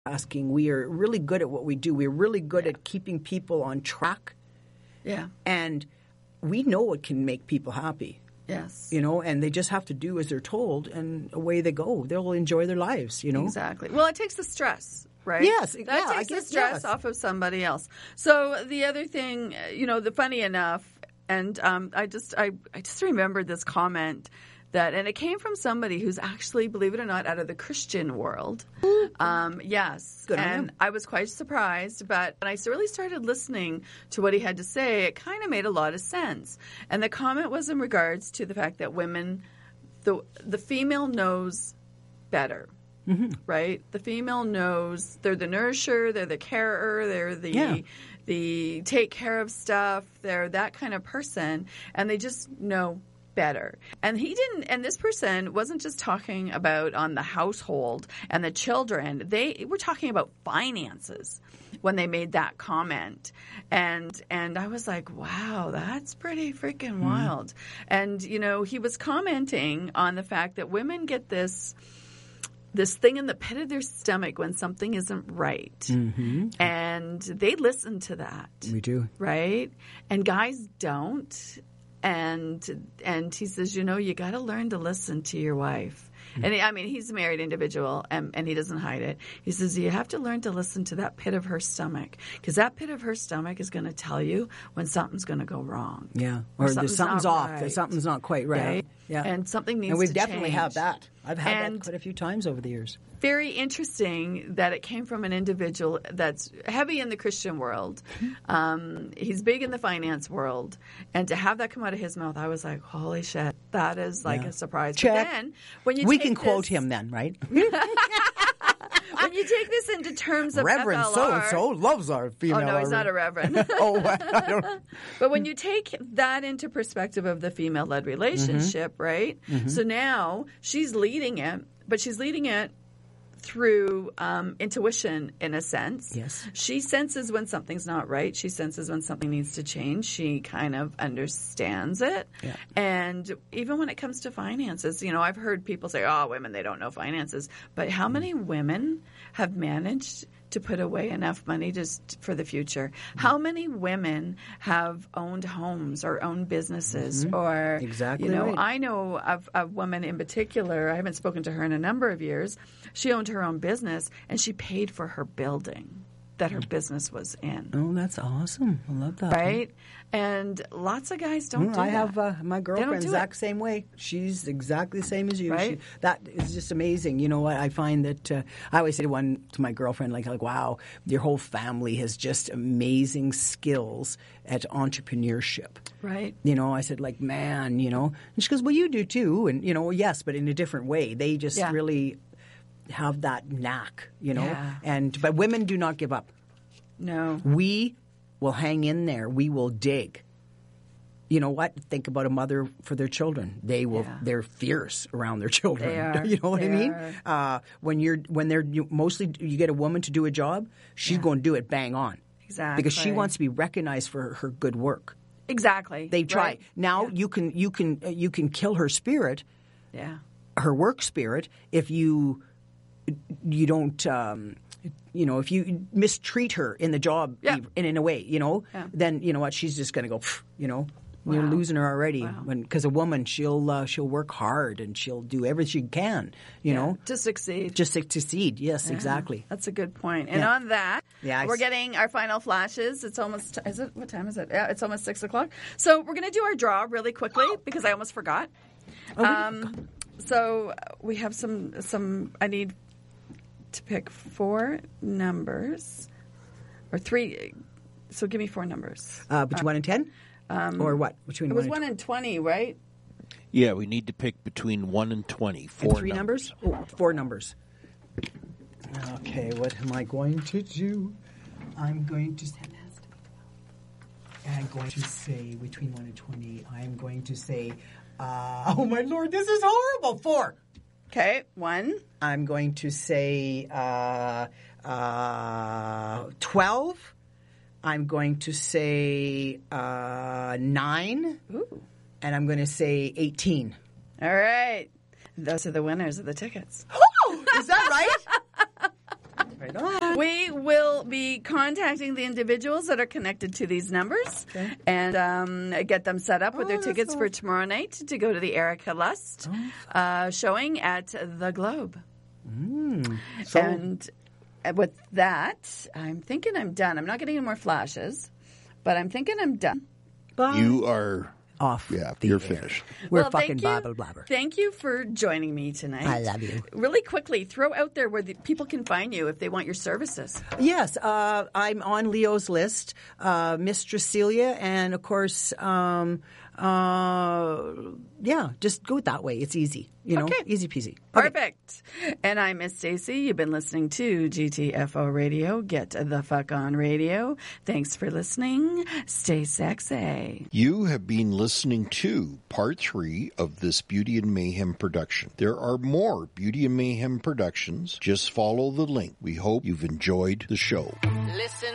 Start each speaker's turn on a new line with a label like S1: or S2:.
S1: asking. We are really good at what we do. We're really good at keeping people on track.
S2: Yeah.
S1: And we know what can make people happy.
S2: Yes.
S1: You know, and they just have to do as they're told, and away they go. They'll enjoy their lives, you know.
S2: Exactly. Well, it takes the stress, right?
S1: Yes.
S2: That takes the stress off of somebody else. So the other thing, the funny enough, and I just remembered this comment that, and it came from somebody who's actually, believe it or not, out of the Christian world. Yes.
S1: Good on
S2: and
S1: him.
S2: I was quite surprised, but when I really started listening to what he had to say, it kind of made a lot of sense. And the comment was in regards to the fact that women, the female knows better. Mm-hmm. Right? The female knows they're the nourisher, they're the carer, they're the take care of stuff, they're that kind of person, and they just know better. And this person wasn't just talking about on the household and the children. They were talking about finances when they made that comment. And I was like, wow, that's pretty freaking wild. And, he was commenting on the fact that women get this thing in the pit of their stomach when something isn't right. Mm-hmm. And they listen to that.
S1: We do.
S2: Right? And guys don't. And he says, you got to learn to listen to your wife. And he's a married individual, and he doesn't hide it. He says, you have to learn to listen to that pit of her stomach, because that pit of her stomach is going to tell you when something's going to go wrong.
S1: Yeah. Or something's off.
S2: Right.
S1: Something's not quite right. Yeah.
S2: And something needs to
S1: change.
S2: change.
S1: And we definitely have that. I've had that quite a few times over the years.
S2: Very interesting that it came from an individual that's heavy in the Christian world. He's big in the finance world. And to have that come out of his mouth, I was like, holy shit, that is like a surprise.
S1: Check.
S2: But then, when you
S1: we can quote him then, right?
S2: When you take this into terms of
S1: Reverend
S2: FLR,
S1: so-and-so loves our female.
S2: Oh, no, he's not a reverend.
S1: I don't.
S2: But when you take that into perspective of the female-led relationship, right? Mm-hmm. So now she's leading it, but she's leading it through intuition, in a sense.
S1: Yes.
S2: She senses when something's not right. She senses when something needs to change. She kind of understands it. Yeah. And even when it comes to finances, I've heard people say, oh, women, they don't know finances. But how many women have managed to put away enough money just for the future? How many women have owned homes or owned businesses? Or,
S1: exactly right.
S2: I know of a woman in particular, I haven't spoken to her in a number of years. She owned her own business, and she paid for her building that her business was in.
S1: Oh, that's awesome. I love that.
S2: Right? And lots of guys don't do that.
S1: I have my girlfriend exact same way. She's exactly the same as you.
S2: Right?
S1: That is just amazing. You know what? I find that I always say to my girlfriend, like, wow, your whole family has just amazing skills at entrepreneurship.
S2: Right.
S1: I said, like, man, and she goes, well, you do too. And, yes, but in a different way. They just really have that knack,
S2: Yeah.
S1: But women do not give up.
S2: No.
S1: We will hang in there. We will dig. You know what? Think about a mother for their children. They will. Yeah. They're fierce around their children.
S2: They are.
S1: You know what I mean? When you get a woman to do a job, she's going to do it bang on.
S2: Exactly.
S1: Because she wants to be recognized for her good work.
S2: Exactly.
S1: They try.
S2: Right.
S1: Now you can kill her spirit.
S2: Yeah.
S1: Her work spirit if you don't. If you mistreat her in the job, in a way, then you know what, she's just going to go, We're losing her already. Because a woman, she'll work hard and she'll do everything she can, you know,
S2: to succeed.
S1: Just to succeed. Yes, exactly.
S2: That's a good point. And on that, we're getting our final flashes. It's almost. What time is it? Yeah, it's almost 6:00. So we're going to do our draw really quickly because I almost forgot. So we have some. I need to pick 4 numbers or 3. So give me 4 numbers.
S1: Between 1 and 10? Or what? Between
S2: it was 1 and 20, right?
S3: Yeah, we need to pick between 1 and 20. 4
S1: and 3 numbers? Oh, 4 numbers. Okay, what am I going to do? I'm going to say between 1 and 20. I'm going to say, oh my Lord, this is horrible. 4.
S2: Okay, 1.
S1: I'm going to say 12. I'm going to say 9.
S2: Ooh.
S1: And I'm going to say 18.
S2: All right. Those are the winners of the tickets.
S1: Oh, is that right? Right on.
S2: We will be contacting the individuals that are connected to these numbers and get them set up with their tickets for tomorrow night to go to the Erica Lust showing at the Globe. And with that, I'm thinking I'm done. I'm not getting any more flashes, but I'm thinking I'm done.
S1: Bye.
S3: You are
S1: off.
S3: Yeah, you're finished.
S1: We're fucking blabber blabber.
S2: Thank you for joining me tonight.
S1: I love you.
S2: Really quickly, throw out there where the people can find you if they want your services.
S1: Yes, I'm on Leo's list, Mistress Celia, and of course, just go that way. It's easy, easy peasy.
S2: Perfect. Okay. And I'm Miss Stacey. You've been listening to GTFO Radio. Get the fuck on radio. Thanks for listening. Stay sexy.
S3: You have been listening to part 3 of this Beauty and Mayhem production. There are more Beauty and Mayhem productions. Just follow the link. We hope you've enjoyed the show.
S2: Listen.